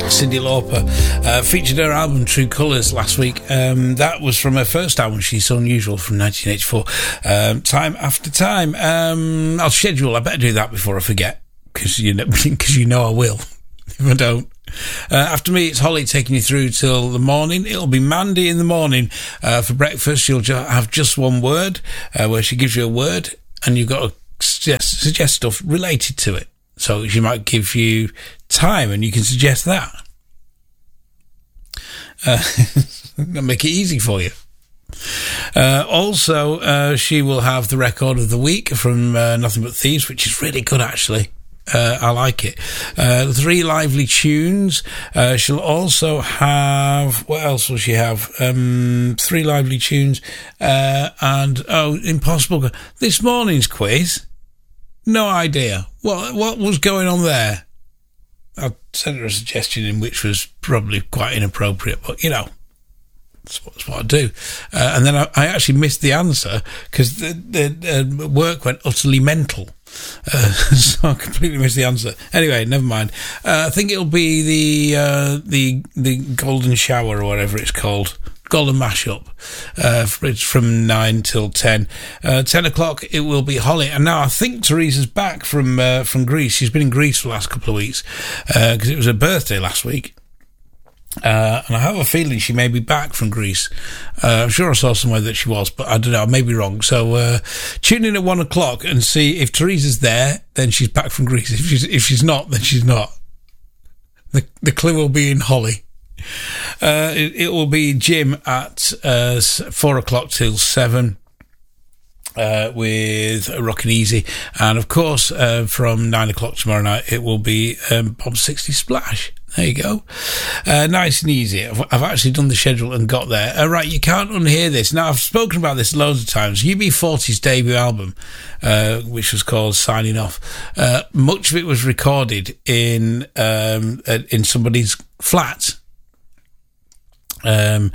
Cyndi Lauper. Featured her album True Colours last week. That was from her first album, She's So Unusual, from 1984. Time After Time. I'll schedule. I better do that before I forget, because you know I will if I don't. After me, it's Holly taking you through till the morning. It'll be Mandy in the morning. For breakfast, you'll have just one word, where she gives you a word, and you've got to suggest stuff related to it. So she might give you time, and you can suggest that. I'll make it easy for you. Also, she will have the record of the week from Nothing But Thieves, which is really good, actually. I like it. 3 lively tunes. She'll also have... What else will she have? 3 lively tunes. And, impossible. This morning's quiz. No idea. What was going on there? I sent her a suggestion in which was probably quite inappropriate, but, that's what I do. And then I actually missed the answer because the work went utterly mental. So I completely missed the answer. Anyway, never mind. I think it'll be the Golden Shower or whatever it's called. Golden Mashup. It's from 9 till 10. 10 o'clock, it will be Holly. And now I think Teresa's back from Greece. She's been in Greece for the last couple of weeks because it was her birthday last week. And I have a feeling she may be back from Greece. I'm sure I saw somewhere that she was, but I don't know, I may be wrong. So tune in at 1 o'clock and see if Teresa's there, then she's back from Greece. If she's not, then she's not. The clue will be in Holly. It will be Jim at 4 o'clock till 7 with Rockin' Easy, and of course from 9 o'clock tomorrow night it will be Bob's 60 Splash. There you go. Nice and easy. I've actually done the schedule and got there. Right, you can't unhear this. Now, I've spoken about this loads of times. UB40's debut album, which was called Signing Off, much of it was recorded in somebody's flat. There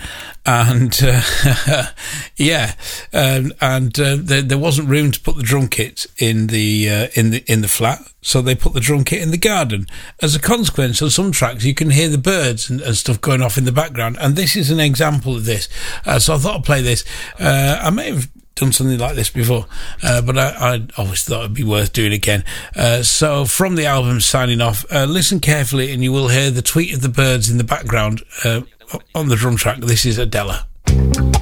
wasn't room to put the drum kit in the flat, so they put the drum kit in the garden. As a consequence, on some tracks you can hear the birds and stuff going off in the background, and this is an example of this. So I thought I'd play this. I may have done something like this before, but I always thought it'd be worth doing again. So from the album Signing Off, listen carefully and you will hear the tweet of the birds in the background on the drum track. This is Adela.